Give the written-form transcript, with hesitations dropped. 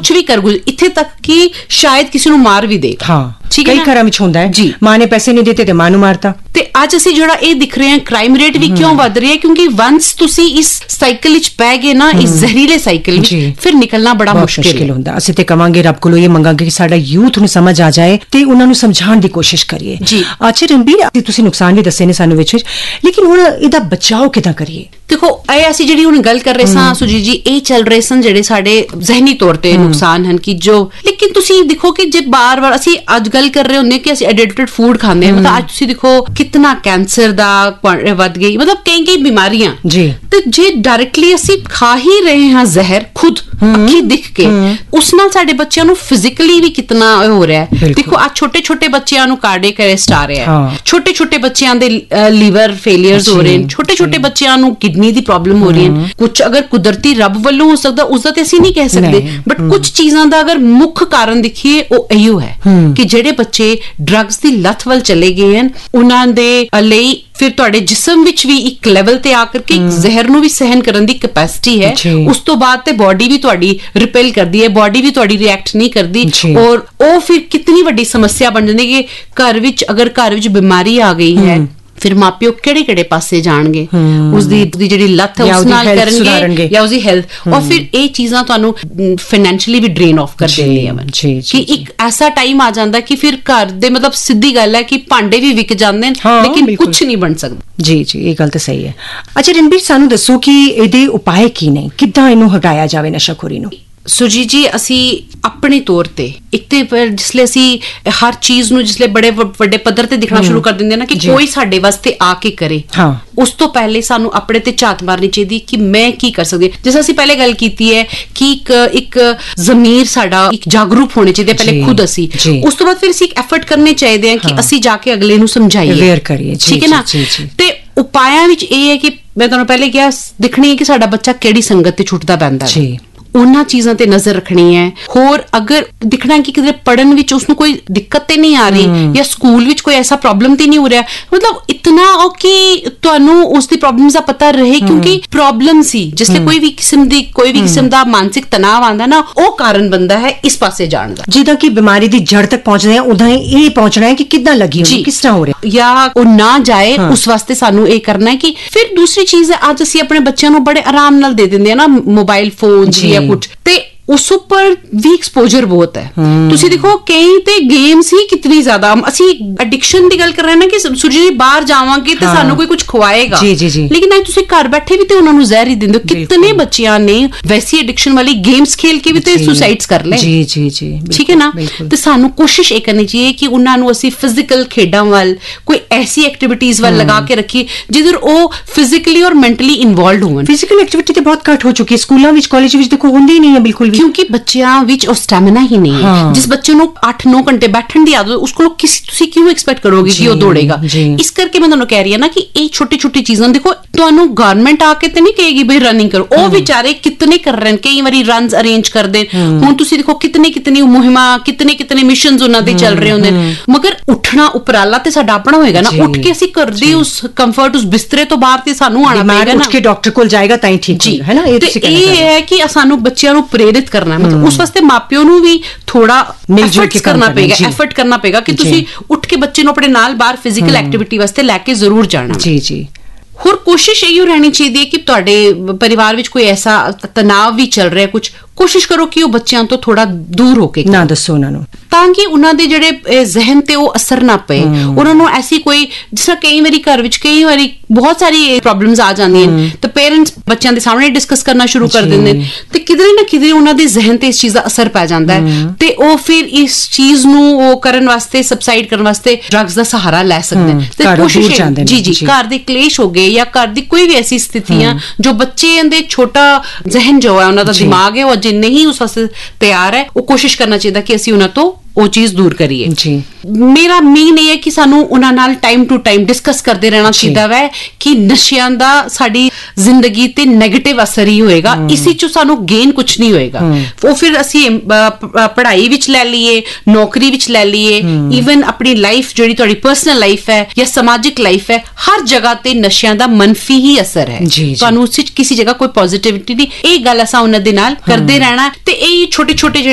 ਕੁਝ ਵੀ ਕਰ ਗੁਜ਼ਰ, ਇੱਥੇ ਤੱਕ ਕਿ ਸ਼ਾਇਦ ਕਿਸੇ ਨੂੰ ਮਾਰ ਵੀ ਦੇ। ਹਾਂ, ਕਈ ਘਰਾਂ ਵਿੱਚ ਹੁੰਦਾ ਹੈ, ਮਾਂ ਨੇ ਪੈਸੇ ਨਹੀਂ ਦਿੱਤੇ ਤੇ ਮਾਂ ਨੂੰ ਮਾਰਤਾ। ਤੇ ਅੱਜ ਅਸੀਂ ਜਿਹੜਾ ਇਹ ਦਿਖ ਰਹੇ ਹਾਂ, ਕ੍ਰਾਈਮ ਰੇਟ ਵੀ ਕਿਉਂ ਵੱਧ ਰਿਹਾ? ਕਿਉਂਕਿ ਵੰਸ ਤੁਸੀਂ ਇਸ ਸਾਈਕਲ ਵਿੱਚ ਪੈ ਗਏ ਨਾ, ਇਸ ਜ਼ਹਿਰੀਲੇ ਸਾਈਕਲ ਵਿੱਚ, ਫਿਰ ਨਿਕਲਣਾ ਬੜਾ ਮੁਸ਼ਕਿਲ ਹੁੰਦਾ। ਅਸੀਂ ਤੇ ਕਵਾਂਗੇ, ਰੱਬ ਕੋਲੋਂ ਇਹ ਮੰਗਾਂਗੇ ਕਿ ਸਾਡਾ ਯੂਥ ਨੂੰ ਸਮਝ ਆ ਜਾਏ ਤੇ ਉਹਨਾਂ ਨੂੰ ਸਮਝਾਉਣ ਦੀ ਕੋਸ਼ਿਸ਼ ਕਰੀਏ। ਅੱਛਾ ਰਣਬੀਰ, ਤੁਸੀਂ ਨੁਕਸਾਨ ਵੀ ਦੱਸੇ ਨੇ ਸਾਨੂੰ ਵਿੱਚ, ਲੇਕਿਨ ਹੁਣ ਇਹਦਾ ਬਚਾਓ ਕਿੱਦਾਂ ਕਰੀਏ? ਦੇਖੋ, ਇਹ ਅਸੀਂ ਜਿਹੜੀ ਹੁਣ ਗੱਲ ਕਰ ਰਹੇ ਸਾਂ ਸੁਜੀਤ ਜੀ, ਇਹ ਚੱਲ ਰਹੇ ਸਨ ਜਿਹੜੇ ਸਾਡੇ ਜ਼ਹਿਨੀ ਤੌਰ ਤੇ ਨੁਕਸਾਨ ਹਨ ਕਿ ਜੋ, ਲੇਕਿਨ ਤੁਸੀਂ ਦੇਖੋ ਕਿ ਜੇ ਬਾਰ-ਬਾਰ ਅਸੀਂ ਅੱਜ ਗੱਲ ਕਰ ਰਹੇ ਹੁੰਦੇ ਕਿ ਅਸੀਂ ਐਡਿਟਡ ਫੂਡ ਖਾਂਦੇ ਹਾਂ, ਮਤਲਬ ਅੱਜ ਤੁਸੀਂ ਦੇਖੋ ਕਿਤਨਾ ਕੈਂਸਰ ਦਾ ਵੱਧ ਗਈ, ਮਤਲਬ ਕਈ ਮਾਰੀਆਂ ਜੀ। ਤੇ ਜੇ ਡਾਇਰੈਕਟਲੀ ਅਸੀਂ ਖਾ ਹੀ ਰਹੇ ਹਾਂ ਜ਼ਹਿਰ ਖੁਦ ਅੱਖੀ ਦਿਖ ਕੇ, ਉਸ ਨਾਲ ਸਾਡੇ ਬੱਚਿਆਂ ਨੂੰ ਫਿਜ਼ੀਕਲੀ ਵੀ ਕਿਤਨਾ ਹੋ ਰਿਹਾ ਹੈ। ਦੇਖੋ ਅੱਜ ਛੋਟੇ ਬੱਚਿਆਂ ਨੂੰ ਕਾਰਡਿਕ ਅਰੈਸਟ ਆ ਰਿਹਾ ਹੈ, ਛੋਟੇ ਬੱਚਿਆਂ ਦੇ ਲੀਵਰ ਫੇਲਿਅਰਸ ਹੋ ਰਹੇ ਨੇ, ਛੋਟੇ ਬੱਚਿਆਂ ਨੂੰ ਕਿਡਨੀ ਦੀ ਪ੍ਰੋਬਲਮ ਹੋ ਰਹੀ ਹੈ। ਕੁਝ ਅਗਰ ਕੁਦਰਤੀ ਰੱਬ ਵੱਲੋਂ ਹੋ ਸਕਦਾ, ਉਸਦਾ ਤੇ ਅਸੀਂ ਨਹੀਂ ਕਹਿ ਸਕਦੇ, ਬਟ ਕੁਝ ਚੀਜ਼ਾਂ ਦਾ ਅਗਰ ਮੁੱਖ ਕਾਰਨ ਦੇਖੀਏ ਉਹ ਇਹੋ ਹੈ ਕਿ ਜਿਹੜੇ ਬੱਚੇ ਡਰੱਗਸ ਦੀ ਲੱਤ ਵੱਲ ਚਲੇ ਗਏ ਹਨ, ਉਹਨਾਂ ਦੇ ਲਈ ਫਿਰ ਤੁਹਾਡੇ ਜਿਸਮ ਵਿੱਚ ਵੀ ਇੱਕ ਲੈਵਲ ਤੇ ਆ ਕਰਕੇ ਜ਼ਹਿਰ ਨੂੰ ਵੀ ਸਹਿਨ ਕਰਨ ਦੀ ਕੈਪੈਸਿਟੀ ਹੈ। ਉਸ ਤੋਂ ਬਾਅਦ ਤੇ ਬਾਡੀ ਵੀ ਤੁਹਾਡੀ ਰਿਪੈਲ ਕਰਦੀ ਹੈ, ਬਾਡੀ ਵੀ ਤੁਹਾਡੀ ਰਿਐਕਟ ਨਹੀਂ ਕਰਦੀ, ਔਰ ਉਹ ਫਿਰ ਕਿਤਨੀ ਵੱਡੀ ਸਮੱਸਿਆ ਬਣ ਜਾਂਦੀ ਕਿ ਘਰ ਵਿੱਚ ਅਗਰ ਘਰ ਵਿੱਚ ਬਿਮਾਰੀ ਆ ਗਈ ਹੈ, ਫਿਰ ਮਾਪਿਓ ਕਿਹੜੇ ਪਾਸੇ ਜਾਣਗੇ, ਉਸਦੀ ਜਿਹੜੀ ਲੱਤ ਹੈ ਉਸ ਨਾਲ ਕਰਨਗੇ ਜਾਂ ਉਸਦੀ ਹੈਲਥ, ਔਰ ਫਿਰ ਇਹ ਚੀਜ਼ਾਂ ਤੁਹਾਨੂੰ ਫਾਈਨੈਂਸ਼ੀਅਲੀ ਵੀ ਡਰੇਨ ਆਫ ਕਰ ਦਿੰਦੀਆਂ ਹਨ ਕਿ ਇੱਕ ਐਸਾ ਟਾਈਮ ਆ ਜਾਂਦਾ ਕਿ ਫਿਰ ਘਰ ਦੇ, ਮਤਲਬ ਸਿੱਧੀ ਗੱਲ ਹੈ ਕਿ ਭਾਂਡੇ ਵੀ ਵਿਕ ਜਾਂਦੇ ਨੇ ਲੇਕਿਨ ਕੁਝ ਨਹੀਂ ਬਣ ਸਕਦਾ। ਜੀ ਇਹ ਗੱਲ ਤਾਂ ਸਹੀ ਹੈ। ਅੱਛਾ ਰਣਬੀਰ, ਸਾਨੂੰ ਦੱਸੋ ਕਿ ਇਹਦੇ ਉਪਾਅ ਕੀ ਨੇ, ਕਿੱਦਾਂ ਇਹਨੂੰ ਹਟਾਇਆ ਜਾਵੇ ਨਸ਼ਾਖੋਰੀ ਨੂੰ? ਸੁਜੀਤ ਜੀ, ਅਸੀਂ ਆਪਣੇ ਤੌਰ ਤੇ ਇੱਕ ਤੇ ਜਿਸਲੇ ਅਸੀਂ ਹਰ ਚੀਜ਼ ਨੂੰ ਜਿਸਲੇ ਬੜੇ ਵੱਡੇ ਪੱਧਰ ਤੇ ਦਿਖਣਾ ਸ਼ੁਰੂ ਕਰ ਦਿੰਦੇ ਨਾ ਕਿ ਕੋਈ ਸਾਡੇ ਵਾਸਤੇ ਆ ਕੇ ਕਰੇ, ਉਸ ਤੋਂ ਪਹਿਲੇ ਸਾਨੂੰ ਆਪਣੇ ਤੇ ਝਾਤ ਮਾਰਨੀ ਚਾਹੀਦੀ ਕਿ ਮੈਂ ਕੀ ਕਰ ਸਕਦੀ। ਜਿਵੇਂ ਅਸੀਂ ਪਹਿਲੇ ਗੱਲ ਕੀਤੀ ਹੈ ਕਿ ਇੱਕ ਜ਼ਮੀਰ ਸਾਡਾ ਇੱਕ ਜਾਗਰੂਕ ਹੋਣੇ ਚਾਹੀਦੇ, ਪਹਿਲੇ ਖੁਦ ਅਸੀਂ, ਉਸ ਤੋਂ ਬਾਅਦ ਫਿਰ ਅਸੀਂ ਇੱਕ ਐਫਰਟ ਕਰਨੇ ਚਾਹੀਦੇ ਆ ਕਿ ਅਸੀਂ ਜਾ ਕੇ ਅਗਲੇ ਨੂੰ ਸਮਝਾਈਏ, ਅਵੇਅਰ ਕਰੀਏ, ਠੀਕ ਹੈ ਨਾ। ਤੇ ਉਪਾਅ ਵਿੱਚ ਇਹ ਹੈ ਕਿ ਮੈਂ ਤੁਹਾਨੂੰ ਪਹਿਲੇ ਕਿਹਾ, ਦਿਖਣੀ ਹੈ ਕਿ ਸਾਡਾ ਬੱਚਾ ਕਿਹੜੀ ਸੰਗਤ ਤੇ ਛੁੱਟਦਾ ਪੈਂਦਾ ਹੈ, ਉਹਨਾਂ ਚੀਜ਼ਾਂ ਤੇ ਨਜ਼ਰ ਰੱਖਣੀ ਹੈ। ਹੋਰ ਅਗਰ ਦਿਖਣਾ ਕਿ ਕਿਤੇ ਪੜਨ ਵਿੱਚ ਉਸਨੂੰ ਕੋਈ ਦਿੱਕਤ ਤੇ ਨਹੀਂ ਆ ਰਹੀ ਜਾਂ ਸਕੂਲ ਵਿੱਚ ਕੋਈ ਐਸਾ ਪ੍ਰੋਬਲਮ ਤੇ ਨਹੀਂ ਹੋ ਰਿਹਾ, ਮਤਲਬ ਇਤਨਾ ਕਿ ਤੁਹਾਨੂੰ ਉਸ ਦੀ ਪ੍ਰੋਬਲਮਸ ਦਾ ਪਤਾ ਰਹੇ, ਕਿਉਂਕਿ ਪ੍ਰੋਬਲਮ ਸੀ ਜਿਸਲੇ ਕੋਈ ਵੀ ਕਿਸਮ ਦਾ ਮਾਨਸਿਕ ਤਣਾਅ ਆਉਂਦਾ ਨਾ, ਉਹ ਕਾਰਨ ਬਣਦਾ ਹੈ ਇਸ ਪਾਸੇ ਜਾਣ ਦਾ। ਜਿੱਦਾਂ ਕਿ ਬਿਮਾਰੀ ਦੀ ਜੜ ਤੱਕ ਪਹੁੰਚਦੇ ਆ, ਉਦਾਂ ਹੀ ਇਹ ਪਹੁੰਚਣਾ ਹੈ ਕਿ ਕਿੱਦਾਂ ਲੱਗੀ ਹੋਈ, ਕਿਸ ਤਰ੍ਹਾਂ ਹੋ ਰਿਹਾ, ਜਾਂ ਉਹ ਨਾ ਜਾਏ, ਉਸ ਵਾਸਤੇ ਸਾਨੂੰ ਇਹ ਕਰਨਾ ਹੈ ਕਿ ਫਿਰ ਦੂਸਰੀ ਚੀਜ਼ ਹੈ, ਅੱਜ ਅਸੀਂ ਆਪਣੇ ਬੱਚਿਆਂ ਨੂੰ ਬੜੇ ਆਰਾਮ ਨਾਲ ਦੇ ਦਿੰਦੇ ਆ ਨਾ ਮੋਬਾਈਲ ਫੋਨ ਜਾਂ ਕੁਝ, ਤੇ ਉਸ ਉੱਪਰ ਵੀ ਐਕਸਪੋਜ਼ਰ ਬਹੁਤ ਹੈ। ਤੁਸੀਂ ਦੇਖੋ ਕਈ ਤੇ ਗੇਮਸ ਹੀ ਕਿਤਨੀ ਜ਼ਿਆਦਾ, ਅਸੀਂ ਐਡਿਕਸ਼ਨ ਦੀ ਗੱਲ ਕਰ ਰਹੇ ਨਾ ਕਿ ਸੁਰਜੀ ਬਾਹਰ ਜਾਵਾਂਗੇ ਤੇ ਸਾਨੂੰ ਕੋਈ ਕੁਝ ਖਵਾਏਗਾ, ਲੇਕਿਨ ਅੱਜ ਤੁਸੀਂ ਘਰ ਬੈਠੇ ਵੀ ਤੇ ਉਹਨਾਂ ਨੂੰ ਜ਼ਹਿਰ ਹੀ ਦਿੰਦੇ ਹੋ। ਕਿਤਨੇ ਬੱਚਿਆਂ ਨੇ ਵੈਸੀ ਐਡਿਕਸ਼ਨ ਵਾਲੀ ਗੇਮਸ ਖੇਲ ਕੇ ਵੀ ਤੇ ਸੁਸਾਈਡਸ ਕਰ ਲਏ, ਠੀਕ ਹੈ ਨਾ। ਤੇ ਸਾਨੂੰ ਕੋਸ਼ਿਸ਼ ਇਹ ਕਰਨੀ ਚਾਹੀਏ ਕਿ ਉਹਨਾਂ ਨੂੰ ਅਸੀਂ ਫਿਜ਼ੀਕਲ ਖੇਡਾਂ ਵੱਲ, ਕੋਈ ਐਸੀ ਐਕਟੀਵਿਟੀਜ਼ ਵੱਲ ਲਗਾ ਕੇ ਰੱਖੀਏ ਜਿੱਧਰ ਉਹ ਫਿਜ਼ੀਕਲੀ ਔਰ ਮੈਂਟਲੀ ਇਨਵੋਲਵਡ ਹੋਣ। ਫਿਜ਼ੀਕਲ ਐਕਟੀਵਿਟੀ ਤੇ ਬਹੁਤ ਘੱਟ ਹੋ ਚੁੱਕੀ ਹੈ ਸਕੂਲਾਂ ਵਿੱਚ, ਕਾਲਜ ਵਿੱਚ ਦੇਖੋ ਹੁੰਦੀ ਨਹੀਂ ਹੈ ਬਿਲਕੁਲ, ਕਿਉਂਕਿ ਬੱਚਿਆਂ ਵਿੱਚ ਉਹ ਸਟੈਮਿਨਾ ਹੀ ਨਹੀਂ ਹੈ। ਜਿਸ ਬੱਚੇ ਨੂੰ 8-9 ਘੰਟੇ ਬੈਠਣ ਦੀ ਆਦਤ, ਉਸ ਕੋਲੋਂ ਤੁਸੀਂ ਕਿਉਂ ਐਕਸਪੈਕਟ ਕਰੋਗੇ ਕਿ ਉਹ ਦੌੜੇਗਾ? ਇਸ ਕਰਕੇ ਮੈਂ ਤੁਹਾਨੂੰ ਕਹਿ ਰਹੀ ਹਾਂ ਨਾ ਕਿ ਇਹ ਛੋਟੀ ਛੋਟੀ ਚੀਜ਼ਾਂ, ਦੇਖੋ ਤੁਹਾਨੂੰ ਗਵਰਨਮੈਂਟ ਆ ਕੇ ਤੇ ਨਹੀਂ ਕਹੇਗੀ ਬਈ ਰਨਿੰਗ ਕਰੋ, ਉਹ ਵਿਚਾਰੇ ਕਿਤਨੇ ਕਰ ਰਹੇ ਨੇ, ਕਈ ਵਾਰੀ ਰਨਸ ਅਰੇਂਜ ਕਰਦੇ। ਹੁਣ ਤੁਸੀਂ ਦੇਖੋ ਕਿਤਨੀ ਮੁਹਿੰਮਾਂ, ਕਿਤਨੇ ਮਿਸ਼ਨਸ ਉਹਨਾਂ ਦੇ ਚੱਲ ਰਹੇ ਹੁੰਦੇ ਨੇ, ਮਗਰ ਉੱਠਣਾ ਉਪਰਾਲਾ ਤੇ ਸਾਡਾ ਆਪਣਾ ਹੋਏਗਾ ਨਾ। ਉੱਠ ਕੇ ਅਸੀਂ ਕਰਦੇ ਉਸ ਕੰਫਰਟ, ਉਸ ਬਿਸਤਰੇ ਤੋਂ ਬਾਹਰ ਤੇ ਸਾਨੂੰ ਆਣਾ ਪਏਗਾ ਨਾ, ਉੱਠ ਕੇ ਡਾਕਟਰ ਕੋਲ ਜਾਏਗਾ ਤਾਂ ਹੀ ਠੀਕ ਹੈ ਨਾ। ਇਹ ਹੈ ਕਿ ਸਾਨੂੰ ਬੱਚਿਆਂ ਨੂੰ ਪ੍ਰੇਰਿਤ ਕਰਨਾ, ਮਤਲਬ ਉਸ ਵਾਸਤੇ ਮਾਪਿਓ ਨੂੰ ਵੀ ਥੋੜਾ ਐਫਰਟ ਕਰਨਾ ਪਏਗਾ ਕਿ ਤੁਸੀਂ ਉੱਠ ਕੇ ਬੱਚੇ ਨੂੰ ਆਪਣੇ ਨਾਲ ਬਾਹਰ ਫਿਜ਼ੀਕਲ ਐਕਟੀਵਿਟੀ ਵਾਸਤੇ ਲੈ ਕੇ ਜ਼ਰੂਰ ਜਾਣਾ। ਹੋਰ ਕੋਸ਼ਿਸ਼ ਇਹੋ ਰਹਿਣੀ ਚਾਹੀਦੀ ਹੈ ਕਿ ਤੁਹਾਡੇ ਪਰਿਵਾਰ ਵਿੱਚ ਕੋਈ ਐਸਾ ਤਣਾਅ ਵੀ ਚੱਲ ਰਿਹਾ, ਕੁਝ ਕੋਸ਼ਿਸ਼ ਕਰੋ ਕਿ ਉਹ ਬੱਚਿਆਂ ਤੋਂ ਥੋੜਾ ਦੂਰ ਹੋ ਕੇ ਨਾ ਦੱਸੋ ਉਹਨਾਂ ਨੂੰ, ਤਾਂ ਕਿ ਉਹਨਾਂ ਦੇ ਜਿਹੜੇ ਜ਼ਿਹਨ ਤੇ ਉਹ ਅਸਰ ਨਾ ਪਏ। ਉਹਨਾਂ ਨੂੰ ਐਸੀ ਕੋਈ, ਜਿਸ ਤਰ੍ਹਾਂ ਕਈ ਵਾਰੀ ਘਰ ਵਿੱਚ ਕਈ ਵਾਰੀ ਬਹੁਤ ਸਾਰੀ ਪ੍ਰੋਬਲਮਸ ਆ ਜਾਂਦੀਆਂ ਨੇ, ਤੇ ਪੇਰੈਂਟਸ ਬੱਚਿਆਂ ਦੇ ਸਾਹਮਣੇ ਡਿਸਕਸ ਕਰਨਾ ਸ਼ੁਰੂ ਕਰ ਦਿੰਦੇ ਨੇ, ਤੇ ਕਿਧਰੇ ਨਾ ਕਿਧਰੇ ਉਹਨਾਂ ਦੇ ਜ਼ਿਹਨ ਤੇ ਇਸ ਚੀਜ਼ ਦਾ ਅਸਰ ਪੈ ਜਾਂਦਾ ਹੈ, ਤੇ ਉਹ ਫਿਰ ਇਸ ਚੀਜ਼ ਨੂੰ ਉਹ ਕਰਨ ਵਾਸਤੇ, ਸਬਸਾਈਡ ਕਰਨ ਵਾਸਤੇ ਡਰੱਗਸ ਦਾ ਸਹਾਰਾ ਲੈ ਸਕਦੇ ਨੇ। ਤੇ ਕੋਸ਼ਿਸ਼ ਘਰ ਦੇ ਕਲੇਸ਼ ਹੋ ਗਏ ਜਾਂ ਘਰ ਦੀ ਕੋਈ ਵੀ ਐਸੀ ਸਥਿਤੀਆਂ ਜੋ ਬੱਚੇ ਦੇ ਛੋਟਾ ਜ਼ਿਹਨ ਜੋ ਹੈ, ਉਹਨਾਂ ਦਾ ਦਿਮਾਗ ਹੈ, ਉਹ ਜਿੰਨੇ ਹੀ ਉਸ ਵਾਸਤੇ ਤਿਆਰ ਹੈ, ਉਹ ਕੋਸ਼ਿਸ਼ ਕਰਨਾ ਚਾਹੀਦਾ ਕਿ ਅਸੀਂ ਉਹਨਾਂ ਤੋਂ ਉਹ ਚੀਜ਼ ਦੂਰ ਕਰੀਏ। ਮੇਰਾ ਮੇਨ ਇਹ ਹੈ ਕਿ ਸਾਨੂੰ ਉਹਨਾਂ ਨਾਲ ਟਾਈਮ ਟੂ ਟਾਈਮ ਡਿਸਕਸ ਕਰਦੇ ਰਹਿਣਾ ਚਾਹੀਦਾ ਵੈ ਕਿ ਨਸ਼ਿਆਂ ਦਾ ਸਾਡੀ ਜ਼ਿੰਦਗੀ ਤੇ ਨੈਗੇਟਿਵ ਅਸਰ ਹੀ ਹੋਏਗਾ, ਇਸੇ ਚੋਂ ਸਾਨੂੰ ਗੇਨ ਕੁਝ ਨਹੀਂ ਹੋਏਗਾ। ਉਹ ਫਿਰ ਅਸੀਂ ਪੜ੍ਹਾਈ ਵਿੱਚ ਲੈ ਲਈਏ, ਨੌਕਰੀ ਵਿੱਚ ਲੈ ਲਈਏ, ਈਵਨ ਆਪਣੀ ਲਾਈਫ ਜਿਹੜੀ ਤੁਹਾਡੀ ਪਰਸਨਲ ਲਾਈਫ ਹੈ ਜਾਂ ਸਮਾਜਿਕ ਲਾਈਫ ਹੈ, ਹਰ ਜਗ੍ਹਾ ਤੇ ਨਸ਼ਿਆਂ ਦਾ ਮੰਨਫੀ ਹੀ ਅਸਰ ਹੈ। ਤੁਹਾਨੂੰ ਉਸ ਵਿੱਚ ਕਿਸੇ ਜਗ੍ਹਾ ਕੋਈ ਪੋਜ਼ਿਟਿਵਿਟੀ ਨਹੀਂ, ਇਹ ਗੱਲ ਅਸਾਂ ਉਹਨਾਂ ਦੇ ਨਾਲ ਕਰਦੇ ਰਹਿਣਾ। ਤੇ ਇਹ ਛੋਟੇ ਛੋਟੇ